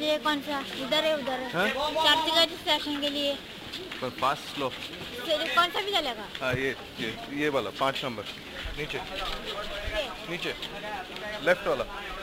लिए कौन सा? इधर है उधर है। चर्चगेट स्टेशन के लिए पर फास्ट स्लो कौन सा भी चलेगा? हाँ ये वाला 5 नंबर नीचे नीचे लेफ्ट वाला